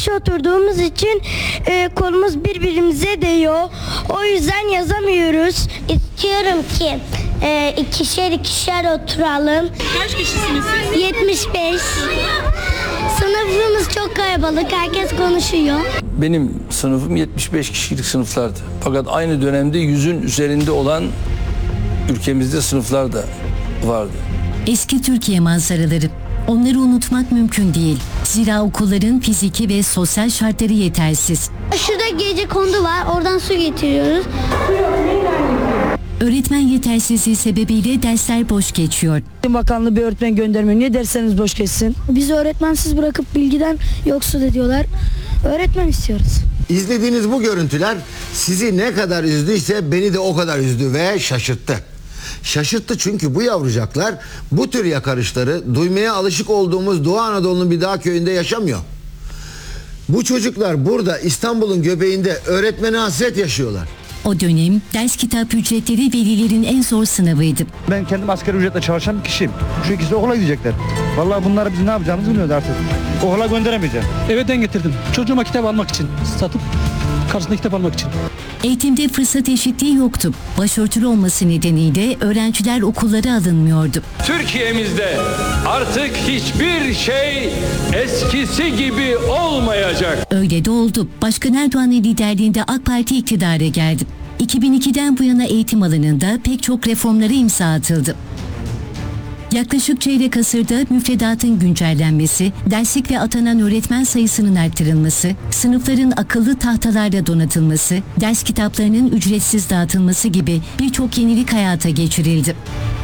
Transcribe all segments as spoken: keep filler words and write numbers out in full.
karşı oturduğumuz için e, kolumuz birbirimize değiyor. O yüzden yazamıyoruz. İstiyorum ki e, ikişer ikişer oturalım. Kaç kişisiniz siz? yetmiş beş. Sınıfımız çok kalabalık. Herkes konuşuyor. Benim sınıfım yetmiş beş kişilik sınıflardı. Fakat aynı dönemde yüzün üzerinde olan ülkemizde sınıflar da vardı. Eski Türkiye manzaraları. Onları unutmak mümkün değil. Zira okulların fiziki ve sosyal şartları yetersiz. Şurada gecekondu var. Oradan su getiriyoruz. Öğretmen yetersizliği sebebiyle dersler boş geçiyor. Bakanlığı bir öğretmen göndermiyor. Niye dersleriniz boş geçsin? Bizi öğretmensiz bırakıp bilgiden yoksul ediyorlar. Öğretmen istiyoruz. İzlediğiniz bu görüntüler sizi ne kadar üzdüyse beni de o kadar üzdü ve şaşırttı. Şaşırttı çünkü bu yavrucaklar bu tür yakarışları duymaya alışık olduğumuz Doğu Anadolu'nun bir dağ köyünde yaşamıyor. Bu çocuklar burada İstanbul'un göbeğinde öğretmene hasret yaşıyorlar. O dönem ders kitap ücretleri velilerin en zor sınavıydı. Ben kendim asgari ücretle çalışan bir kişiyim. Şu ikisi okula gidecekler. Vallahi bunları biz ne yapacağımızı bilmiyoruz artık. Okula gönderemeyeceğim. Evden getirdim. Çocuğuma kitap almak için. Satıp karşısında kitap almak için. Eğitimde fırsat eşitliği yoktu. Başörtülü olması nedeniyle öğrenciler okullara alınmıyordu. Türkiye'mizde artık hiçbir şey eskisi gibi olmayacak. Öyle de oldu. Başkan Erdoğan'ın liderliğinde AK Parti iktidara geldi. iki bin ikiden bu yana eğitim alanında pek çok reformlara imza atıldı. Yaklaşık çeyrek asırda müfredatın güncellenmesi, derslik ve atanan öğretmen sayısının arttırılması, sınıfların akıllı tahtalarla donatılması, ders kitaplarının ücretsiz dağıtılması gibi birçok yenilik hayata geçirildi.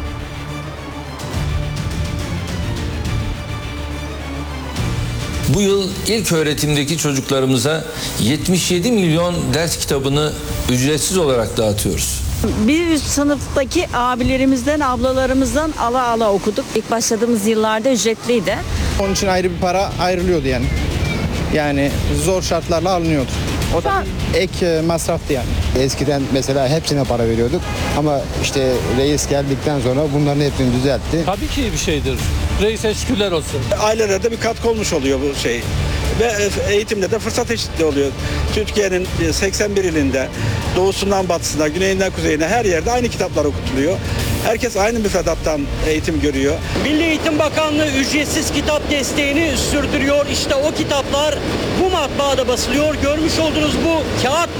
Bu yıl ilk öğretimdeki çocuklarımıza yetmiş yedi milyon ders kitabını ücretsiz olarak dağıtıyoruz. Bir üst sınıftaki abilerimizden, ablalarımızdan ala ala okuduk. İlk başladığımız yıllarda ücretliydi. Onun için ayrı bir para ayrılıyordu yani. Yani zor şartlarla alınıyordu. O da ek masraftı yani. Eskiden mesela hepsine para veriyorduk ama işte reis geldikten sonra bunların hepsini düzeltti. Tabii ki bir şeydir. Reise şükürler olsun. Ailelere de bir katkı olmuş oluyor bu şey. Ve eğitimde de fırsat eşitliği oluyor. Türkiye'nin seksen bir ilinde doğusundan batısına, güneyinden kuzeyine her yerde aynı kitaplar okutuluyor. Herkes aynı müfredattan eğitim görüyor. Milli Eğitim Bakanlığı ücretsiz kitap desteğini sürdürüyor. İşte o kitaplar bu matbaada basılıyor. Görmüş olduğunuz bu kağıt